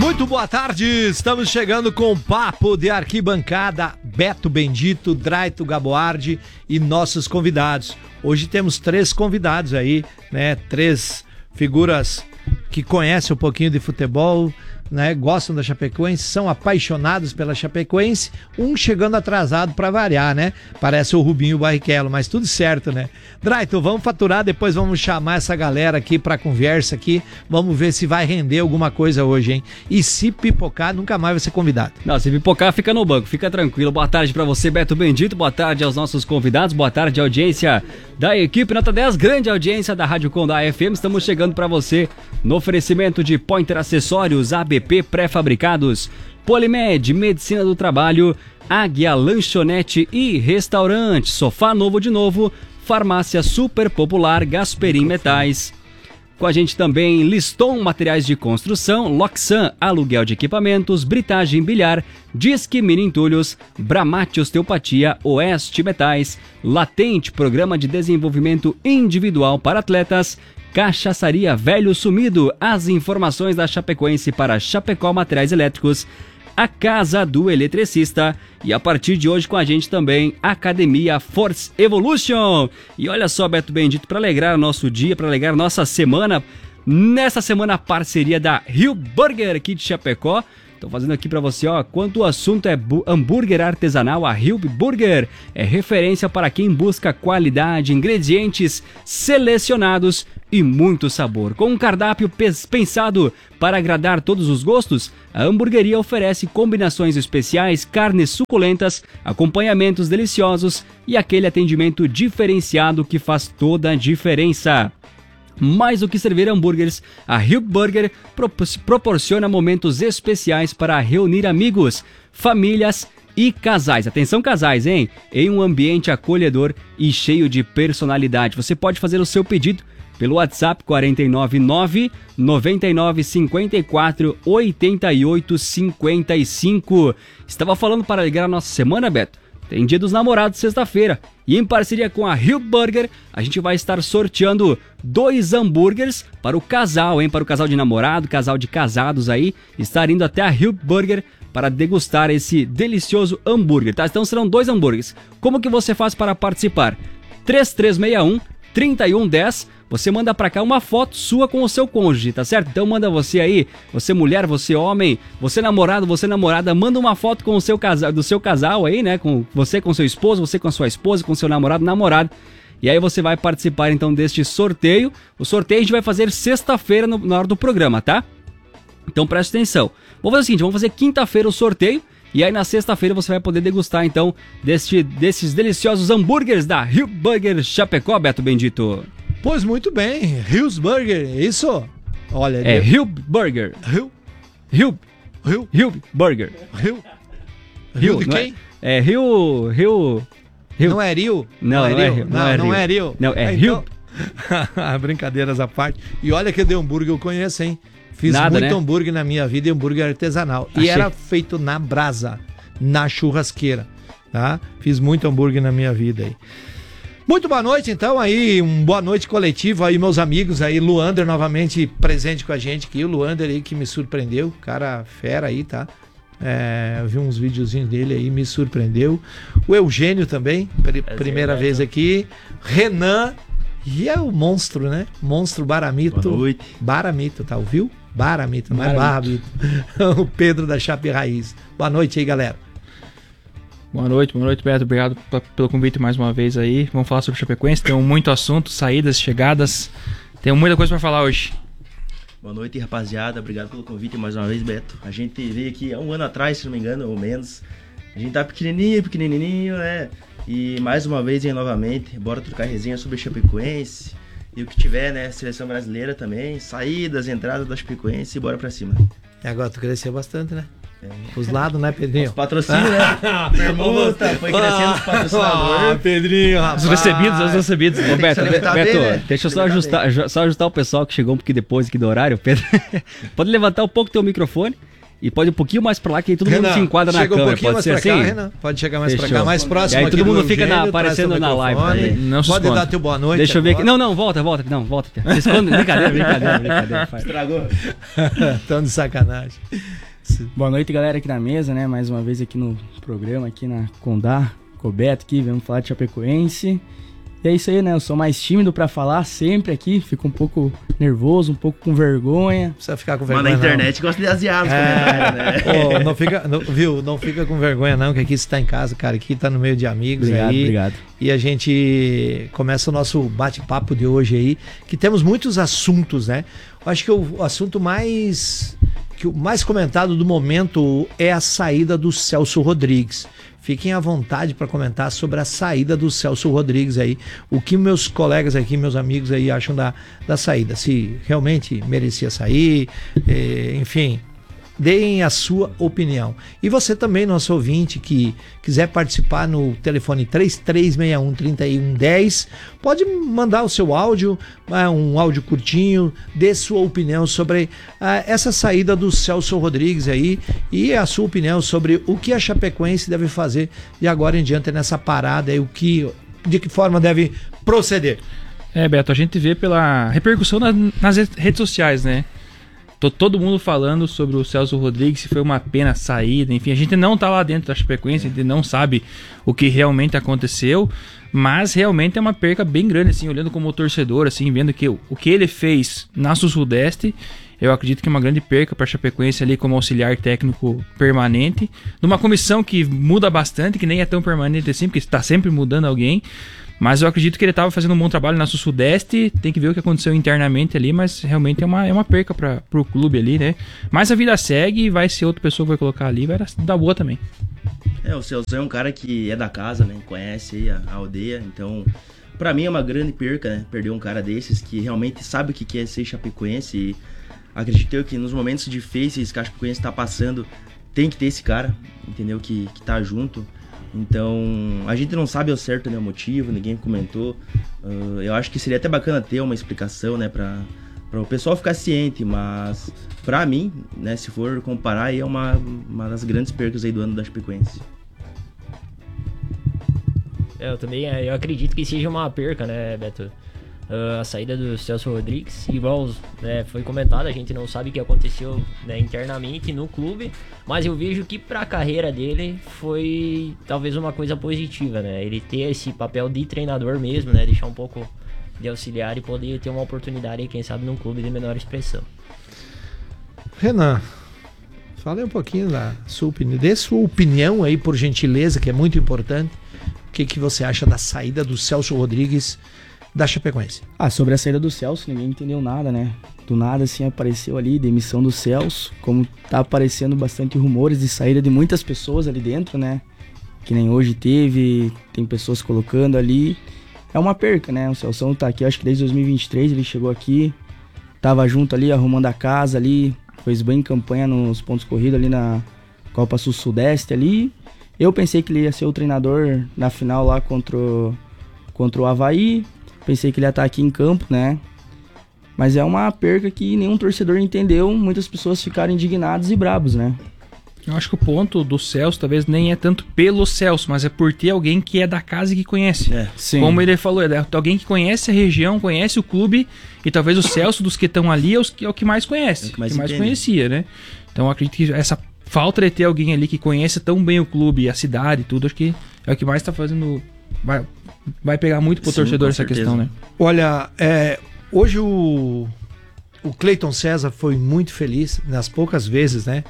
Muito boa tarde, estamos chegando com o Papo de Arquibancada, Beto Bendito, Draito Gaboardi e nossos convidados. Hoje temos 3 convidados aí, né? 3 figuras que conhecem um pouquinho de futebol, né? Gostam da Chapecoense, são apaixonados pela Chapecoense, um chegando atrasado para variar, né? Parece o Rubinho Barrichello, mas tudo certo, né? Draito, vamos faturar, depois vamos chamar essa galera aqui para conversa aqui, vamos ver se vai render alguma coisa hoje, hein? E se pipocar, nunca mais vai ser convidado. Não, se pipocar, fica no banco, fica tranquilo. Boa tarde para você, Beto Bendito, boa tarde aos nossos convidados, boa tarde audiência da equipe Nota 10, grande audiência da Rádio Condá FM, estamos chegando para você no oferecimento de Pointer Acessórios, ABP Pré-Fabricados, Polimed, Medicina do Trabalho, Águia Lanchonete e Restaurante, Sofá Novo de Novo, Farmácia Super Popular, Gasperim Metais. Com a gente também Liston Materiais de Construção, Loxan Aluguel de Equipamentos, Britagem Bilhar, Disque Mini Entulhos, Bramate Osteopatia, Oeste Metais, Latente Programa de Desenvolvimento Individual para Atletas, Cachaçaria Velho Sumido, as informações da Chapecoense para Chapecó Materiais Elétricos, a Casa do Eletricista e a partir de hoje com a gente também Academia Force Evolution. E olha só, Beto Bendito, para alegrar o nosso dia, para alegrar a nossa semana, nessa semana a parceria da Rio Burger aqui de Chapecó. Estou fazendo aqui para você, ó, quanto o assunto é hambúrguer artesanal, a Rio Burger é referência para quem busca qualidade, ingredientes selecionados e muito sabor. Com um cardápio pensado para agradar todos os gostos, a hamburgueria oferece combinações especiais, carnes suculentas, acompanhamentos deliciosos e aquele atendimento diferenciado que faz toda a diferença. Mais do que servir hambúrgueres, a Rio Burger proporciona momentos especiais para reunir amigos, famílias e casais. Atenção casais, hein? Em um ambiente acolhedor e cheio de personalidade. Você pode fazer o seu pedido pelo WhatsApp 499 99 54 88 55. Estava falando para alegrar a nossa semana, Beto? Tem Dia dos Namorados sexta-feira e em parceria com a Rio Burger a gente vai estar sorteando 2 hambúrgueres para o casal, hein? Para o casal de namorado, casal de casados aí, estar indo até a Rio Burger para degustar esse delicioso hambúrguer, tá? Então serão 2 hambúrgueres. Como que você faz para participar? 3361-3110, você manda pra cá uma foto sua com o seu cônjuge, tá certo? Então manda você aí, você mulher, você homem, você namorado, você namorada, manda uma foto com o seu casal, do seu casal aí, né? Com você com seu esposo, você com a sua esposa, com seu namorado, namorado. E aí você vai participar então deste sorteio. O sorteio a gente vai fazer sexta-feira na hora do programa, tá? Então preste atenção. Vamos fazer o seguinte, vamos fazer quinta-feira o sorteio. E aí na sexta-feira você vai poder degustar então desses deliciosos hambúrgueres da Rio Burger Chapecó, Beto Bendito. Pois muito bem, Rio's Burger, isso? Olha, é Rio Burger. Rio Burger. Rio de quem? É Rio. Não é Rio? Não é Rio. Não é Rio. Não, é Rio. Brincadeiras à parte. E olha que de hambúrguer eu conheço, hein? Fiz nada, muito né? hambúrguer na minha vida e hambúrguer artesanal. E era feito na brasa, na churrasqueira, tá? Fiz muito hambúrguer na minha vida aí. Muito boa noite, então, aí, boa noite coletiva aí, meus amigos aí, Luander novamente presente com a gente aqui, o Luander aí que me surpreendeu, cara fera aí, tá? Eu vi uns videozinhos dele aí, me surpreendeu. O Eugênio também, primeira vez aqui. Renan, e é o monstro, né? Monstro Baramito. Boa noite. Baramito, tá, ouviu? Baramito, não é Baramito. O Pedro da Chape Raiz. Boa noite aí, galera. Boa noite, Beto. Obrigado pelo convite mais uma vez aí. Vamos falar sobre Chapecoense. Tem muito assunto, saídas, chegadas. Tem muita coisa pra falar hoje. Boa noite, rapaziada. Obrigado pelo convite mais uma vez, Beto. A gente veio aqui há um ano atrás, se não me engano, ou menos. A gente tá pequenininho, né? E mais uma vez, novamente, bora trocar resenha sobre Chapecoense. E o que tiver, né? Seleção brasileira também. Saídas, entradas da Chapecoense e bora pra cima. E agora tu cresceu bastante, né? Os lados, né, Pedrinho? Os patrocínios, né? Meu irmão foi crescendo os patrocinadores. Pedrinho, rapaz. Os recebidos. Ô, Beto, deixa eu só ajustar o pessoal que chegou um pouquinho depois aqui do horário, Pedro. Pode levantar um pouco o teu microfone E pode ir um pouquinho mais pra lá, que aí todo mundo se enquadra na chega câmera. Um pouquinho pode mais ser pra assim? cá, Renan. Pode chegar mais Fechou. pra cá, mais próximo. E aí aqui todo do mundo fica Eugênio, aparecendo traz na teu live microfone. também. Não se Pode esconda. dar teu boa noite. Deixa eu ver aqui. agora. Não, volta. Não, volta. Se esconde. Brincadeira. Pai. Estragou. Tão de sacanagem. Boa noite, galera, aqui na mesa, né? Mais uma vez aqui no programa, aqui na Condá, Cobeto aqui, vamos falar de Chapecoense. E é isso aí, né? Eu sou mais tímido pra falar sempre aqui, fico um pouco nervoso, um pouco com vergonha. Não precisa ficar com Mas vergonha. na internet gosta de aziar os comentários, né? Não fica, viu? Não fica com vergonha, não, que aqui você tá em casa, cara. Aqui tá no meio de amigos. Obrigado. E a gente começa o nosso bate-papo de hoje aí, que temos muitos assuntos, né? Eu acho que o assunto mais comentado do momento é a saída do Celso Rodrigues. Fiquem à vontade para comentar sobre a saída do Celso Rodrigues aí. O que meus colegas aqui, meus amigos aí acham da saída. Se realmente merecia sair, enfim. Deem a sua opinião. E você também, nosso ouvinte, que quiser participar no telefone 3361-3110, pode mandar o seu áudio, um áudio curtinho, dê sua opinião sobre essa saída do Celso Rodrigues aí e a sua opinião sobre o que a Chapecoense deve fazer de agora em diante nessa parada e de que forma deve proceder. Beto, a gente vê pela repercussão nas redes sociais, né? Todo mundo falando sobre o Celso Rodrigues, se foi uma pena a saída, enfim, a gente não tá lá dentro da Chapecoense, a gente não sabe o que realmente aconteceu, mas realmente é uma perca bem grande, assim, olhando como torcedor, assim, vendo que o que ele fez na Sul-Sudeste, eu acredito que é uma grande perca para a Chapecoense ali como auxiliar técnico permanente, numa comissão que muda bastante, que nem é tão permanente assim, porque está sempre mudando alguém. Mas eu acredito que ele estava fazendo um bom trabalho na Sul-Sudeste, tem que ver o que aconteceu internamente ali, mas realmente é uma perca para o clube ali, né? Mas a vida segue e vai ser outra pessoa que vai colocar ali, vai dar boa também. O Celso é um cara que é da casa, né? Conhece aí a aldeia, então para mim é uma grande perca, né? Perder um cara desses que realmente sabe o que é ser chapecoense e acredito eu que nos momentos difíceis que a Chapecoense está passando, tem que ter esse cara, entendeu? Que tá junto. Então, a gente não sabe ao certo, né, o motivo, ninguém comentou. Eu acho que seria até bacana ter uma explicação, né, para o pessoal ficar ciente, mas para mim, né, se for comparar, aí é uma das grandes percas aí do ano da Chapecoense. Eu também acredito que seja uma perca, né, Beto? A saída do Celso Rodrigues, igual foi comentado, a gente não sabe o que aconteceu, né, internamente no clube, mas eu vejo que para a carreira dele foi talvez uma coisa positiva, né? Ele ter esse papel de treinador mesmo, né? Deixar um pouco de auxiliar e poder ter uma oportunidade, quem sabe, num clube de menor expressão. Renan, fale um pouquinho da sua opinião, dê sua opinião aí, por gentileza, que é muito importante. O que você acha da saída do Celso Rodrigues da Chapecoense? Sobre a saída do Celso, ninguém entendeu nada, né? Do nada, assim, apareceu ali, demissão do Celso, como tá aparecendo bastante rumores de saída de muitas pessoas ali dentro, né? Que nem hoje tem pessoas colocando ali. É uma perca, né? O Celso tá aqui, acho que desde 2023 ele chegou aqui, tava junto ali, arrumando a casa ali, fez bem campanha nos pontos corridos ali na Copa Sul-Sudeste ali. Eu pensei que ele ia ser o treinador na final lá contra o Avaí. Pensei que ele ia estar aqui em campo, né? Mas é uma perca que nenhum torcedor entendeu. Muitas pessoas ficaram indignadas e bravos, né? Eu acho que o ponto do Celso talvez nem é tanto pelo Celso, mas é por ter alguém que é da casa e que conhece. Sim. Como ele falou, é alguém que conhece a região, conhece o clube, e talvez o Celso dos que estão ali é o que mais conhece, que mais conhecia, né? Então eu acredito que essa falta de ter alguém ali que conhece tão bem o clube, a cidade e tudo, acho que é o que mais está fazendo... Vai pegar muito pro torcedor essa questão, né? Olha, hoje o Cleiton César foi muito feliz, nas poucas vezes, né?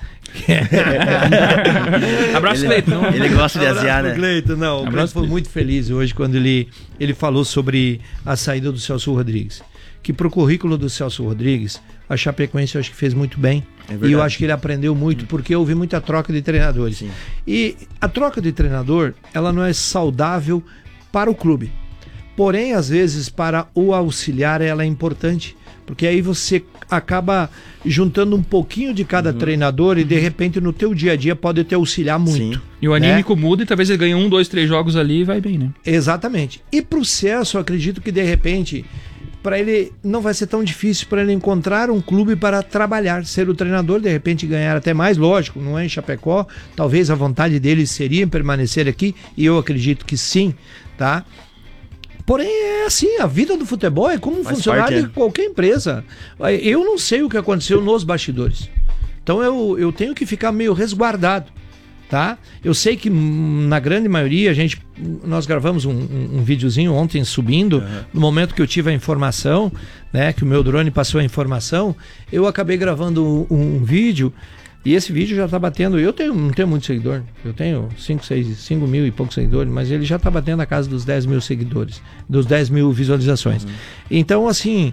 Abraço, Cleiton. Ele gosta de aziar, né? Cleiton, não. O Cleiton foi muito feliz hoje quando ele falou sobre a saída do Celso Rodrigues. Que pro currículo do Celso Rodrigues, a Chapecoense eu acho que fez muito bem. E eu acho que ele aprendeu muito, porque houve muita troca de treinadores. Sim. E a troca de treinador, ela não é saudável para o clube. Porém, às vezes, para o auxiliar, ela é importante. Porque aí você acaba juntando um pouquinho de cada treinador e, de repente, no teu dia a dia pode te auxiliar muito. Sim. E o anímico muda e talvez ele ganhe 1, 2, 3 jogos ali e vai bem, né? Exatamente. E pro Celso, eu acredito que, de repente, para ele não vai ser tão difícil para ele encontrar um clube para trabalhar, ser o treinador, de repente ganhar até mais, lógico, não é em Chapecó, talvez a vontade dele seria em permanecer aqui, e eu acredito que sim, tá? Porém, é assim, a vida do futebol é como um funcionário de qualquer empresa. Eu não sei o que aconteceu nos bastidores. Então eu tenho que ficar meio resguardado, tá? Eu sei que na grande maioria nós gravamos um videozinho ontem subindo, no momento que eu tive a informação, né, que o meu drone passou a informação, eu acabei gravando um vídeo, e esse vídeo já tá batendo, não tenho muito seguidor, eu tenho 5 mil e poucos seguidores, mas ele já tá batendo a casa dos 10 mil seguidores, dos 10 mil visualizações. Então, assim,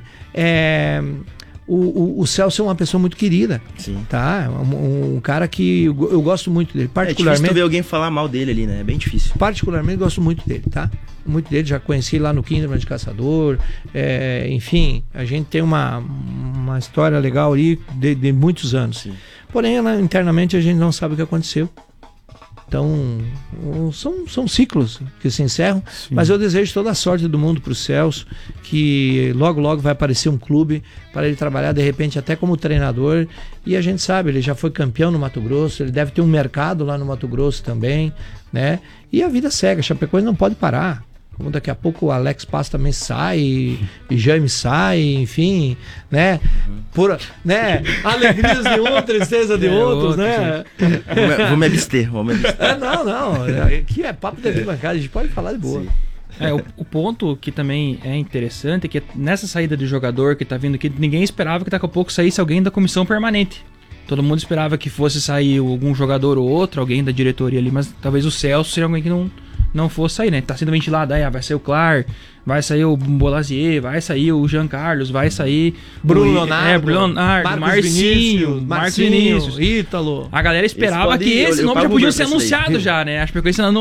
o Celso é uma pessoa muito querida. Sim. Tá? Um cara que eu gosto muito dele. Particularmente, é difícil tu ver alguém falar mal dele ali, né? É bem difícil. Particularmente gosto muito dele, tá? Muito dele, já conheci lá no Kinderman de Caçador. Enfim, a gente tem uma história legal ali de muitos anos. Sim. Porém, internamente a gente não sabe o que aconteceu. Então, são ciclos que se encerram, sim, mas eu desejo toda a sorte do mundo para o Celso, que logo vai aparecer um clube para ele trabalhar, de repente, até como treinador, e a gente sabe, ele já foi campeão no Mato Grosso, ele deve ter um mercado lá no Mato Grosso também, né? E a vida segue, a Chapecoense não pode parar. Como daqui a pouco o Alex Paz também sai, e Jaime sai, enfim, né? Né? Alegrias de um, tristeza de outros, né? Vou me abster. Não. Aqui é papo de arquibancada, a gente pode falar de boa. O ponto que também é interessante é que nessa saída de jogador que tá vindo aqui, ninguém esperava que daqui a pouco saísse alguém da comissão permanente. Todo mundo esperava que fosse sair algum jogador ou outro, alguém da diretoria ali, mas talvez o Celso seja alguém que não fosse sair, né? Tá sendo ventilado, vai sair o Clar, vai sair o Bolazier, vai sair o Jean Carlos, vai sair Bruno Leonardo, Marcos Vinícius, Ítalo. A galera esperava que esse nome já podia ser anunciado já, né? A Chapecoense